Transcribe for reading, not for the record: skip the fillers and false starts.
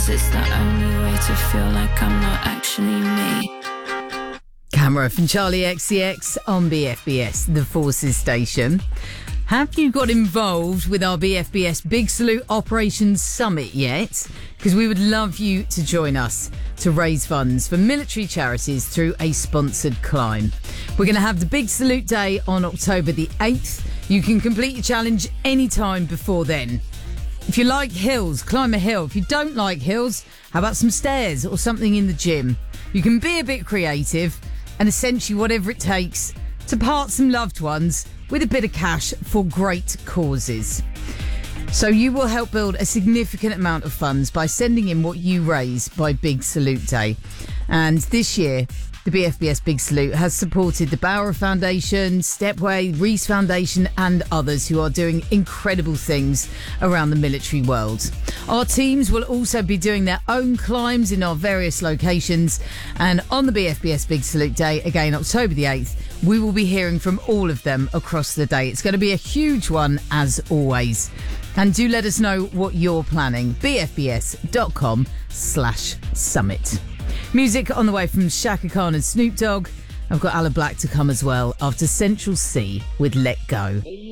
'cause it's the only way to feel like I'm not actually me. Camera from Charlie XCX on BFBS, the Forces station. Have you got involved with our BFBS Big Salute Operations Summit yet? Because we would love you to join us to raise funds for military charities through a sponsored climb. We're going to have the Big Salute Day on October the 8th. You can complete your challenge anytime before then. If you like hills, climb a hill. If you don't like hills, how about some stairs or something in the gym? You can be a bit creative and essentially whatever it takes to part some loved ones with a bit of cash for great causes. So you will help build a significant amount of funds by sending in what you raise by Big Salute Day. And this year, the BFBS Big Salute has supported the Bauer Foundation, Stepway, Reese Foundation and others who are doing incredible things around the military world. Our teams will also be doing their own climbs in our various locations, and on the BFBS Big Salute Day, again October the 8th, we will be hearing from all of them across the day. It's going to be a huge one as always. And do let us know what you're planning. bfbs.com/summit. Music on the way from Shaka Khan and Snoop Dogg. I've got Alan Black to come as well after Central C with Let Go.